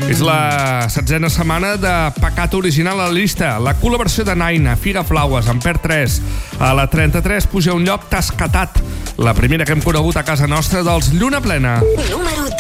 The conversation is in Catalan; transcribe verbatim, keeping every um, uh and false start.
És la setzena setmana de Pecat Original a la llista. La col·laboració de Naina, Figa Flaues, en perd tres. A la trenta-tres puja un lloc Tascatat, la primera que hem conegut a casa nostra dels Lluna Plena. Número